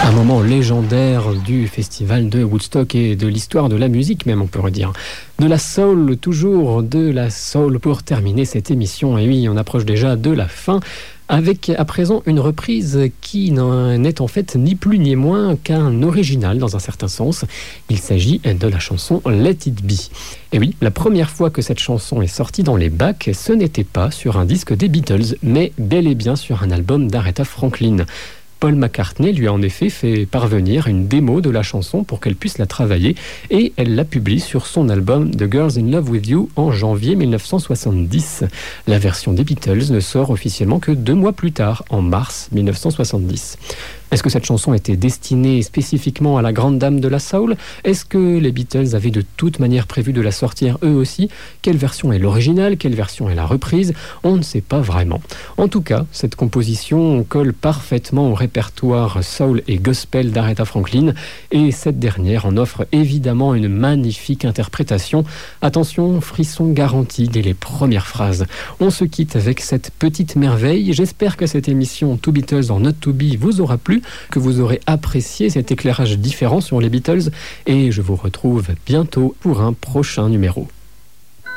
Un moment légendaire du festival de Woodstock et de l'histoire de la musique même, on peut redire. De la soul, toujours de la soul pour terminer cette émission. Et oui, on approche déjà de la fin. Avec à présent une reprise qui n'est en fait ni plus ni moins qu'un original dans un certain sens. Il s'agit de la chanson Let It Be. Et oui, la première fois que cette chanson est sortie dans les bacs, ce n'était pas sur un disque des Beatles, mais bel et bien sur un album d'Aretha Franklin. Paul McCartney lui a en effet fait parvenir une démo de la chanson pour qu'elle puisse la travailler et elle la publie sur son album The Girls in Love with You en janvier 1970. La version des Beatles ne sort officiellement que 2 mois plus tard, en mars 1970. Est-ce que cette chanson était destinée spécifiquement à la grande dame de la soul ? Est-ce que les Beatles avaient de toute manière prévu de la sortir eux aussi ? Quelle version est l'original ? Quelle version est la reprise ? On ne sait pas vraiment. En tout cas, cette composition colle parfaitement au répertoire soul et gospel d'Aretha Franklin et cette dernière en offre évidemment une magnifique interprétation. Attention, frisson garanti dès les premières phrases. On se quitte avec cette petite merveille. J'espère que cette émission Two Beatles or Not To Be vous aura plu, que vous aurez apprécié cet éclairage différent sur les Beatles et je vous retrouve bientôt pour un prochain numéro.